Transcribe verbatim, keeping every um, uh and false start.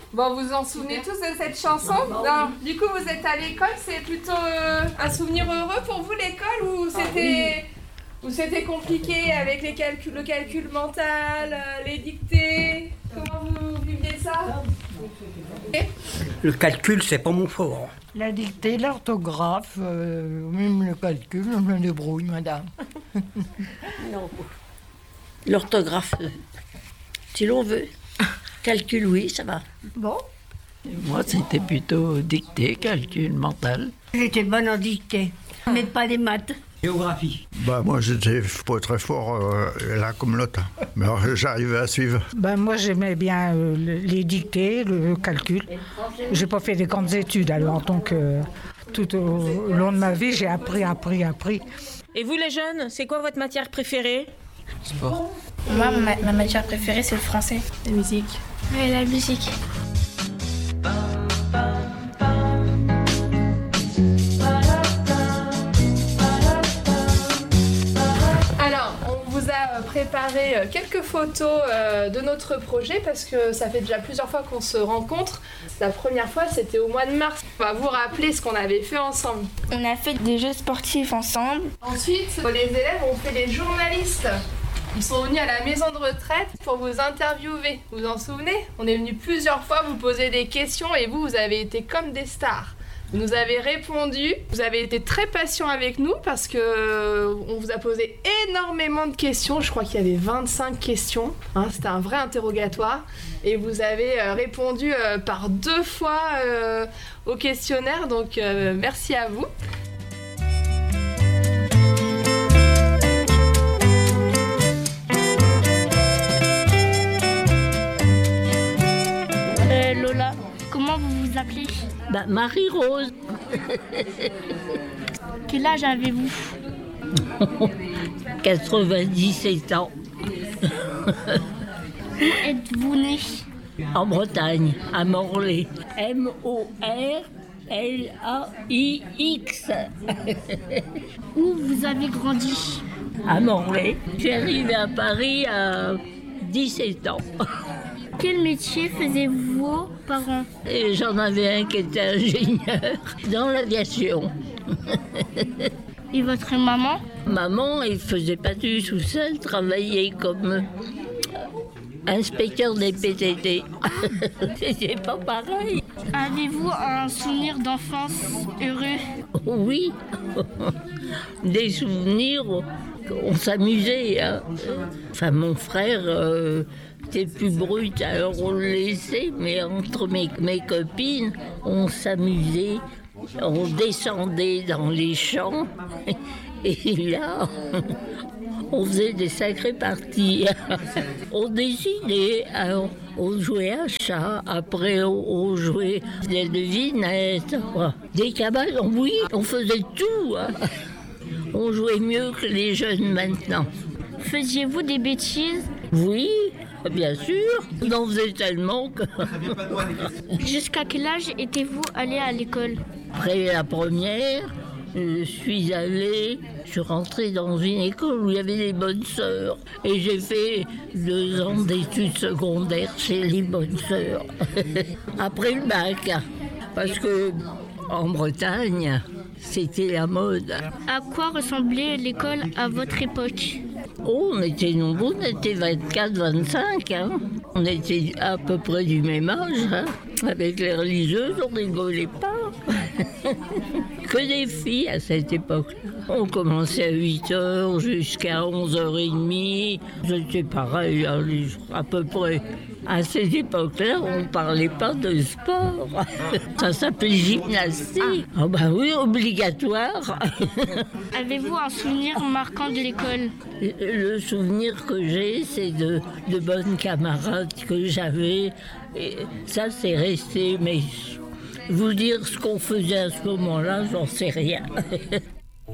Bon, vous vous en souvenez tous de cette chanson? Non. Du coup, vous êtes à l'école, c'est plutôt euh, un souvenir heureux pour vous, l'école, ou c'était... Ou c'était compliqué avec les calculs, le calcul mental, euh, les dictées? Comment vous viviez ça? Le calcul, c'est pas mon fort. La dictée, l'orthographe, euh, même le calcul, je me débrouille, madame. Non. L'orthographe, euh, si l'on veut. Calcul, oui, ça va. Bon. Et moi, c'était plutôt dictée, calcul mental. J'étais bonne en dictée, mais pas les maths. Géographie. Bah, moi, j'étais pas très fort euh, là comme l'autre, mais j'arrivais à suivre. Ben, moi, j'aimais bien euh, les dictées, le calcul. J'ai pas fait des grandes études, alors donc euh, tout au long de ma vie, j'ai appris, appris, appris. Et vous, les jeunes, c'est quoi votre matière préférée? Sport. Moi, ma, ma matière préférée, c'est le français. La musique. Oui, la musique. Préparé quelques photos de notre projet parce que ça fait déjà plusieurs fois qu'on se rencontre. La première fois, c'était au mois de mars. On va vous rappeler ce qu'on avait fait ensemble. On a fait des jeux sportifs ensemble. Ensuite, les élèves ont fait les journalistes. Ils sont venus à la maison de retraite pour vous interviewer. Vous vous en souvenez? On est venu plusieurs fois vous poser des questions et vous, vous avez été comme des stars. Vous nous avez répondu, vous avez été très patient avec nous parce que on vous a posé énormément de questions. Je crois qu'il y avait vingt-cinq questions. Hein, c'était un vrai interrogatoire. Et vous avez euh, répondu euh, par deux fois euh, au questionnaire. Donc euh, merci à vous. Euh, Lola, comment vous vous appelez? Bah, Marie-Rose. Quel âge avez-vous? quatre-vingt-dix-sept ans. Où êtes-vous né? En Bretagne, à Morlaix. M O R L A I X. Où vous avez grandi? À Morlaix. Je suis arrivée à Paris à dix-sept ans. Quel métier faisaient vos parents? Et j'en avais un qui était ingénieur dans l'aviation. Et votre maman? Maman, elle faisait pas du tout ça, elle travaillait comme inspecteur des P T T. C'était pas pareil. Avez-vous un souvenir d'enfance heureux? Oui, des souvenirs, on s'amusait. Hein. Enfin, mon frère... Euh, C'était plus brut, alors on le laissait, mais entre mes, mes copines, on s'amusait, on descendait dans les champs, et là, on faisait des sacrées parties. On dessinait, alors on jouait à chat, après on, on jouait des devinettes, des cabanes, oui, on faisait tout. Hein. On jouait mieux que les jeunes maintenant. Faisiez-vous des bêtises? Oui. Bien sûr, on en faisait tellement que... Jusqu'à quel âge étiez-vous allé à l'école? Après la première, je suis allée, je suis rentrée dans une école où il y avait les bonnes sœurs. Et j'ai fait deux ans d'études secondaires chez les bonnes sœurs. Après le bac, parce que en Bretagne, c'était la mode. À quoi ressemblait l'école à votre époque? Oh, on était nombreux, on était vingt-quatre vingt-cinq. Hein. On était à peu près du même âge. Hein. Avec les religieuses, on rigolait pas. Que des filles à cette époque. On commençait à huit heures jusqu'à onze heures trente. C'était pareil, à peu près. À cette époque-là, on ne parlait pas de sport. Ça s'appelait gymnastique. Ah ben oui, obligatoire. Avez-vous un souvenir marquant de l'école? Le souvenir que j'ai, c'est de, de bonnes camarades que j'avais. Et ça, c'est resté. Mais vous dire ce qu'on faisait à ce moment-là, j'en sais rien.